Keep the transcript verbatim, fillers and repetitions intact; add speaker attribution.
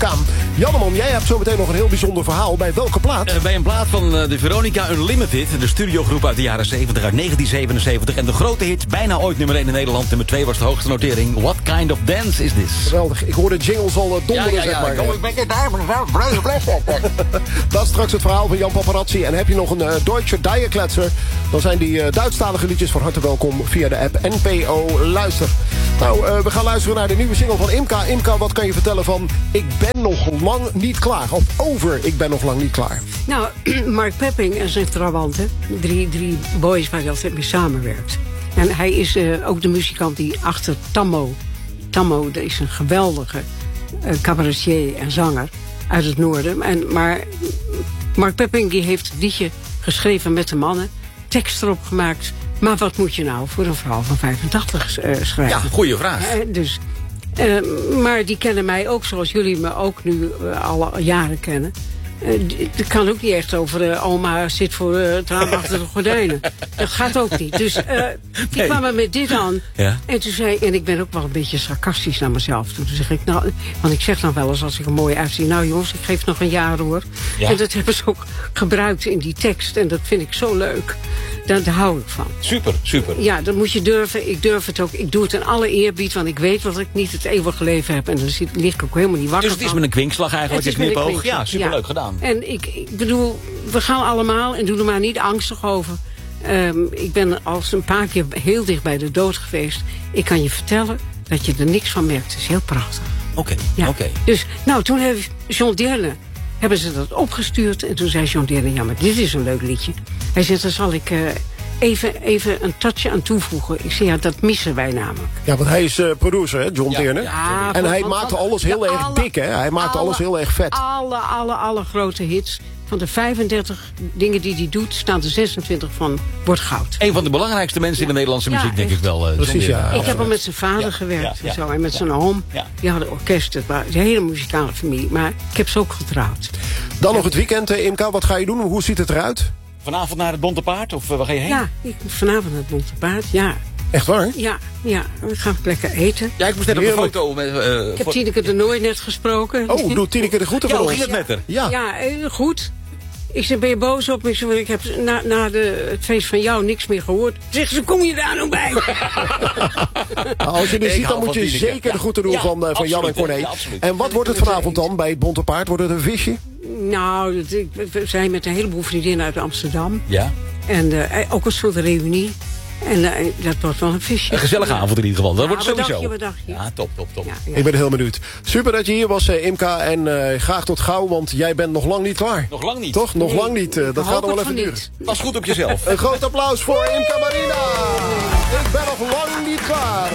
Speaker 1: Imca. Janneman, jij hebt zo meteen nog een heel bijzonder verhaal. Bij welke plaat?
Speaker 2: Uh, bij een plaat van uh, de Veronica Unlimited. De studiogroep uit de jaren zeventig, uit negentien zevenenzeventig. En de grote hit, bijna ooit nummer één in Nederland. Nummer twee was de hoogste notering. What kind of dance is this?
Speaker 1: Geweldig. Ik hoor de jingles al uh, donderen,
Speaker 2: ja, ja, ja,
Speaker 1: zeg maar.
Speaker 2: Kom ik ben je daar, maar
Speaker 1: dat is straks het verhaal van Jan Paparazzi. En heb je nog een uh, Deutsche Dijkletser, dan zijn die uh, Duitsstalige liedjes van harte welkom via de app N P O Luister. Nou, uh, we gaan luisteren naar de nieuwe single van Imca. Imca, wat kan je vertellen van Ik ben nog lang niet klaar? Of over Ik ben nog lang niet klaar.
Speaker 3: Nou, Mark Pepping en zijn trawanten. Drie, drie boys waar hij altijd mee samenwerkt. En hij is uh, ook de muzikant die achter Tammo. Tammo, dat is een geweldige uh, cabaretier en zanger uit het noorden. En, maar Mark Pepping die heeft het liedje geschreven met de mannen. Tekst erop gemaakt. Maar wat moet je nou voor een vrouw van vijfentachtig uh, schrijven?
Speaker 2: Ja, goede vraag.
Speaker 3: Uh, dus, uh, maar die kennen mij ook zoals jullie me ook nu uh, al jaren kennen. Het kan ook niet echt over uh, oma zit voor uh, het raam achter de gordijnen. Dat gaat ook niet. Dus uh, die nee. kwamen met dit aan. Ja. En toen zei en ik ben ook wel een beetje sarcastisch naar mezelf. Toen zeg ik, nou, want ik zeg dan wel eens als ik er mooi uitzie. Nou jongens, ik geef nog een jaar hoor. Ja. En dat hebben ze ook gebruikt in die tekst. En dat vind ik zo leuk. Daar, daar hou ik van.
Speaker 2: Super, super.
Speaker 3: Ja, dat moet je durven. Ik durf het ook. Ik doe het in alle eerbied. Want ik weet dat ik niet het eeuwige leven heb. En dan lig ik ook helemaal niet wakker.
Speaker 2: Dus het is met een kwinkslag eigenlijk. Het is knipoog. Kwinkslag. Ja, superleuk ja. gedaan.
Speaker 3: En ik, ik bedoel, we gaan allemaal, en doe er maar niet angstig over. Um, ik ben al een paar keer heel dicht bij de dood geweest. Ik kan je vertellen dat je er niks van merkt. Het is heel prachtig.
Speaker 2: Oké, okay,
Speaker 3: ja.
Speaker 2: oké. Okay.
Speaker 3: Dus, nou, toen heeft John Deerne, hebben ze dat opgestuurd. En toen zei John Deerne, ja, maar dit is een leuk liedje. Hij zegt, dan zal ik... Uh, Even, even een touchje aan toevoegen. Ik zeg, ja, dat missen wij namelijk.
Speaker 1: Ja, want hij is uh, producer, hè, John Deerne. Ja, ja, en hij van, maakte van, alles heel erg alle, dik, hè? Hij maakte alle, alles heel erg vet.
Speaker 3: Alle, alle, alle grote hits. Van de vijfendertig dingen die hij doet, staan er zesentwintig van wordt goud.
Speaker 2: Een van de belangrijkste mensen ja. in de Nederlandse muziek, ja, denk ik wel. Uh,
Speaker 1: Precies, ja.
Speaker 3: Ik heb al met zijn vader ja. gewerkt ja. en zo. En met ja. zijn oom. Ja. Die hadden orkest. Het was een hele muzikale familie. Maar ik heb ze ook getrouwd.
Speaker 1: Dan
Speaker 3: ja.
Speaker 1: nog het weekend, uh, Imca. Wat ga je doen? Hoe ziet het eruit?
Speaker 2: Vanavond naar het Bonte Paard? Of uh, waar ga je heen?
Speaker 3: Ja, ik, vanavond naar het Bonte Paard, ja.
Speaker 1: Echt waar?
Speaker 3: Ja, ja. We gaan lekker eten.
Speaker 2: Ja, ik moest net op een foto. Met, uh,
Speaker 3: ik heb Tineke de Nooit net gesproken.
Speaker 1: Oh, doet Tineke de groeten
Speaker 2: ja,
Speaker 1: van
Speaker 2: ons?
Speaker 1: ons?
Speaker 2: Hoe ging het met haar?
Speaker 3: Ja, ja uh, goed. Ik zei, ben je boos op me? Ik, zei, ik heb na, na de, het feest van jou niks meer gehoord. Zeg ze, kom je daar nou bij?
Speaker 1: Als je dit ziet, dan moet je
Speaker 2: Tineke.
Speaker 1: zeker ja. de groeten doen ja, van, uh, van absoluut, Jan en Corné. Ja, en wat wordt het vanavond dan bij het Bonte Paard? Wordt het een visje?
Speaker 3: Nou, we zijn met een heleboel vriendinnen uit Amsterdam.
Speaker 2: Ja.
Speaker 3: En uh, ook een soort reunie. En uh, dat wordt wel een visje.
Speaker 2: Een gezellige avond in ieder geval. Dat
Speaker 3: ja,
Speaker 2: wordt sowieso.
Speaker 3: Wat dacht je, wat dacht je?
Speaker 2: Ja, top, top, top. Ja,
Speaker 1: ja. Ik ben heel benieuwd. Super dat je hier was, uh, Imca. En uh, graag tot gauw, want jij bent nog lang niet klaar.
Speaker 2: Nog lang niet.
Speaker 1: Toch? Nog
Speaker 3: nee,
Speaker 1: lang niet. Uh, dat gaat nog wel even duren.
Speaker 2: Pas goed op jezelf.
Speaker 1: Een groot applaus voor Imca Marina. Ik ben nog lang niet klaar.